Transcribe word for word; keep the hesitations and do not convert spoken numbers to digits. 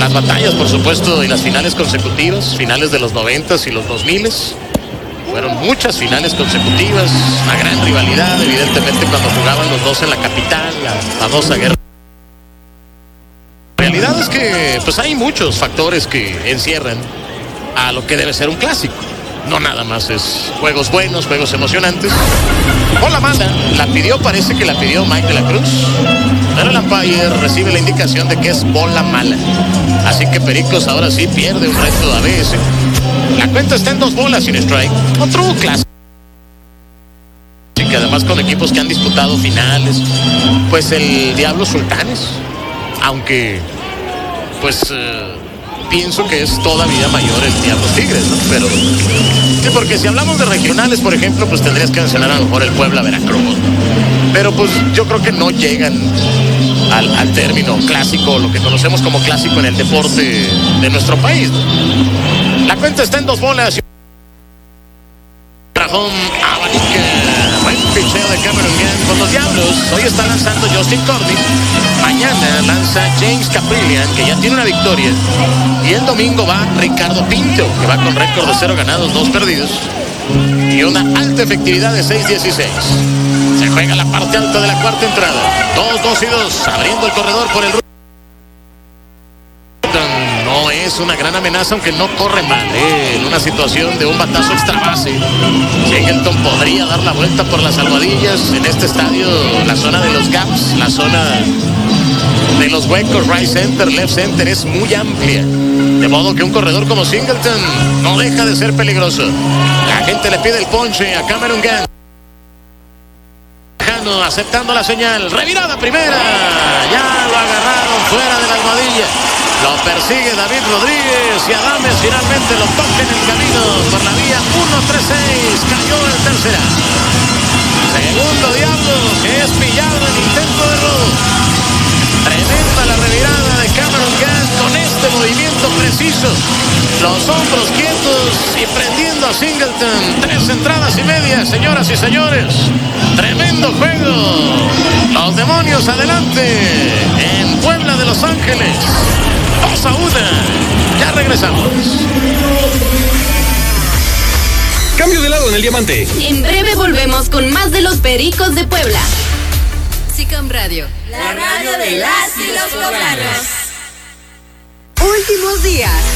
las batallas, por supuesto, y las finales consecutivas, finales de los noventas y los dos miles. Fueron muchas finales consecutivas, una gran rivalidad, evidentemente, cuando jugaban los dos en la capital, la famosa guerra. La realidad es que pues hay muchos factores que encierran a lo que debe ser un clásico. No nada más es juegos buenos, juegos emocionantes. Bola mala, la pidió, parece que la pidió Mike de la Cruz, pero el umpire recibe la indicación de que es bola mala. Así que Pericos ahora sí pierde un reto de A B S. La cuenta está en dos bolas sin strike. Otro clásico. Que además con equipos que han disputado finales, pues el Diablos Sultanes, aunque pues eh, pienso que es todavía mayor el Diablos Tigres, ¿no? Pero sí, porque si hablamos de regionales, por ejemplo, pues tendrías que mencionar a lo mejor el Puebla Veracruz, pero pues yo creo que no llegan al, al término clásico, lo que conocemos como clásico en el deporte de nuestro país, ¿no? La cuenta está en dos bolas. Rajón abanica, buen picheo de Cameron Gann con los Diablos. Hoy está lanzando Justin Corbin, mañana lanza James Caprillian, que ya tiene una victoria, y el domingo va Ricardo Pinto, que va con récord de cero ganados, dos perdidos y una alta efectividad de seis dieciséis. Se juega la parte alta de la cuarta entrada, dos dos y dos, abriendo el corredor por el... No es una gran amenaza, aunque no corre mal, ¿eh? En una situación de un batazo extra base, Singleton podría dar la vuelta por las almohadillas. En este estadio, la zona de los gaps, la zona de los huecos, right center, left center, es muy amplia, de modo que un corredor como Singleton no deja de ser peligroso. La gente le pide el ponche a Cameron Gann, aceptando la señal, revirada primera, ya lo agarraron fuera de la almohadilla. Lo persigue David Rodríguez y Adames finalmente lo toca en el camino por la vía uno tres seis. Cayó en tercera. Segundo Diablos, que es pillado en intento de robo. Tremenda la revirada de Cameron Gann con este movimiento preciso. Los hombros quietos y prendiendo a Singleton. Tres entradas y media, señoras y señores. Tremendo juego. Los demonios adelante en Puebla de Los Ángeles. dos a uno. Ya regresamos. Cambio de lado en el diamante. En breve volvemos con más de los Pericos de Puebla. SICAM Radio, la radio de las y los poblanos. Últimos días.